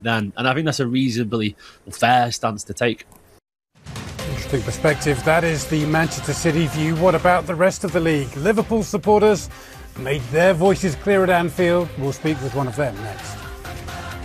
then. And I think that's a reasonably fair stance to take. Interesting perspective. That is the Manchester City view. What about the rest of the league? Liverpool supporters made their voices clear at Anfield. We'll speak with one of them next.